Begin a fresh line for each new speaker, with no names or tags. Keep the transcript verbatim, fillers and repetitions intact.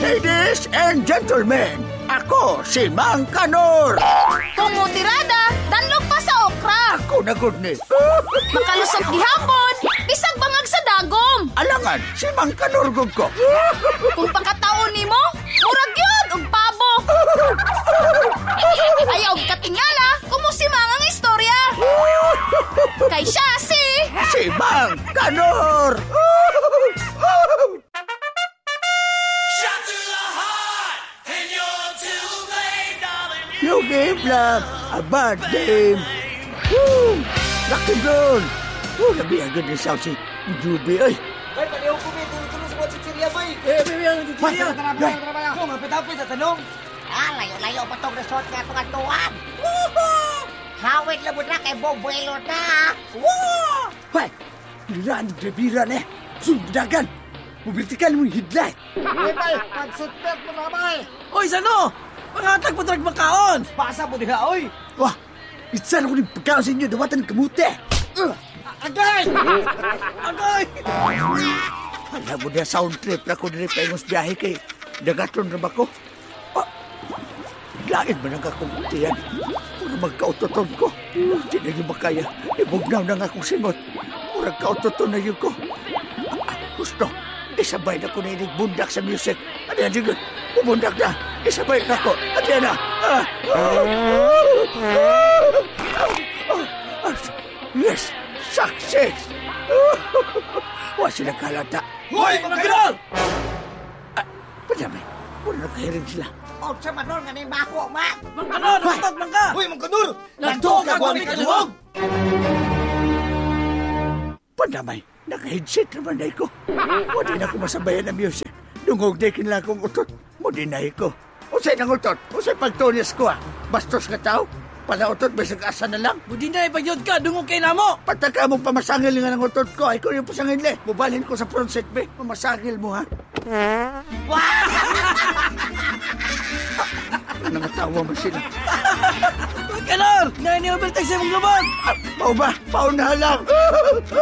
Ladies and gentlemen, ako si Mang Kanor.
Tumutirada, danlog pa sa okra.
Ako na good ni.
Makalusot gihapon, bisag bangag sa dagom.
Alangan, si Mang Kanor gud ko.
Kung pagkataon nimo, murag yun og pabo. Ayaw katingala, kumusimang ang istorya. Kay siya si...
Si Mang Kanor. You gave love a bad name. Woo! Lucky Brown. Woo, labi agad ni South si Juby, ay.
Bay, paliw ko may tulong sa mga chichirya, bay.
Eh, baby, ang chichirya.
Tara, tara, tara, tara. Kung mapit-apit sa tanong.
Ah, layo-layo pa tong resort nga itong atuan. Hawig lang mo na kay Bobuelo na. Woo!
Hoy, nilaan ng drabiran eh. Sundagan. Mobilitikan mo yung headlight.
Bay, bay, pagsitpet mo na, bay.
Oy, Sano! Pangatag mo talag makaon!
Pasa mo diha, oy.
Wah, itsan ako ng pagkaon sa inyo, dawatan ng kamuti. Uh,
Agay!
Agay!
Alam mo na sound trip na ko nila pa yung biyahe kay Dagatron na ba ko? Ah, lain ba nang kakumutihan? Pura magkautoton ko. Hindi na yung makaya. Ibugnaw na nga akong singot. Pura kautoton na yun ko. Ah, gusto. Isabay na ko na inig bundak sa music. Ano yan, Jigod? Bubundak na. Isabay na ko. Ano yan na? Ah, ah, ah, ah, yes! Success! Wala silang kalata.
Hoy, mga ganol!
Ah, padamay. Wala nakahirin sila.
O, sa manol nga na yung bako, man.
Mga ganol, nakatag man ka!
Uy, mga kanur!
Nagtuog ka, guwamit ka luwag!
Padamay. Naka-headset naman na ko. O di na ko masabayan ng music. Dungog na kinala kong utot. Mo din na ko. O sa'y nang utot. O sa'y pagtunis ko ah. Bastos ka tao. Palautot, may sag-asa na lang.
Budi na ipagyod ka, dungog kay namo!
Pataka mong pamasangil nga ng utot ko. Ay ko yung pasangil eh. Bubalhin ko sa front seat, be. Pamasangil mo, ha? Nangatawa mo sila.
Mga ganol! Ngayon yung overtake sa imong lubog!
Ah, pao ba? Pao na lang.